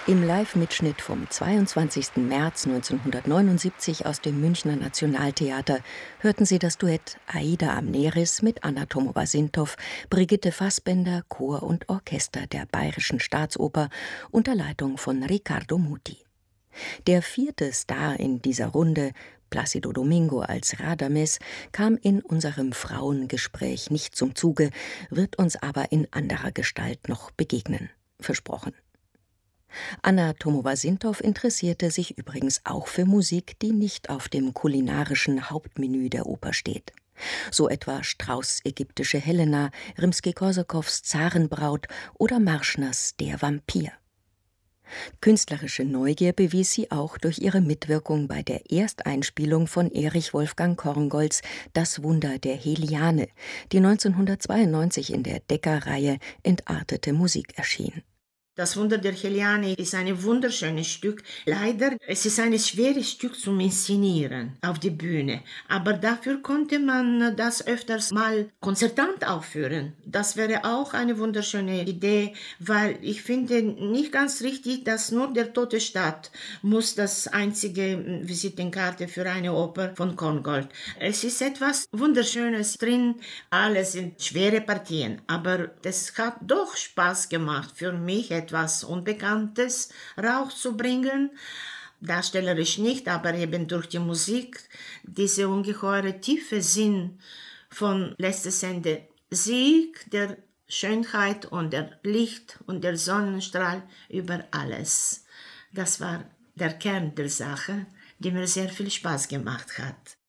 Im Live-Mitschnitt vom 22. März 1979 aus dem Münchner Nationaltheater hörten Sie das Duett Aida Amneris mit Anna Tomova-Sintow, Brigitte Fassbender, Chor und Orchester der Bayerischen Staatsoper unter Leitung von Riccardo Muti. Der vierte Star in dieser Runde, Plácido Domingo als Radames, kam in unserem Frauengespräch nicht zum Zuge, wird uns aber in anderer Gestalt noch begegnen. Versprochen. Anna Tomova-Sintow interessierte sich übrigens auch für Musik, die nicht auf dem kulinarischen Hauptmenü der Oper steht. So etwa Strauss' Ägyptische Helena, Rimski-Korsakows Zarenbraut oder Marschners Der Vampir. Künstlerische Neugier bewies sie auch durch ihre Mitwirkung bei der Ersteinspielung von Erich Wolfgang Korngolds Das Wunder der Heliane, die 1992 in der Decker-Reihe Entartete Musik erschien. Das Wunder der Heliane ist ein wunderschönes Stück. Leider, es ist ein schweres Stück zum Inszenieren auf die Bühne. Aber dafür konnte man das öfters mal konzertant aufführen. Das wäre auch eine wunderschöne Idee, weil ich finde nicht ganz richtig, dass nur der Tote Staat muss das einzige Visitenkarte für eine Oper von Korngold. Es ist etwas Wunderschönes drin. Alles sind schwere Partien, aber es hat doch Spaß gemacht für mich, etwas Unbekanntes rauszubringen. Darstellerisch nicht, aber eben durch die Musik, diese ungeheure tiefe Sinn von Letztes Ende. Sieg der Schönheit und der Licht und der Sonnenstrahl über alles. Das war der Kern der Sache, die mir sehr viel Spaß gemacht hat.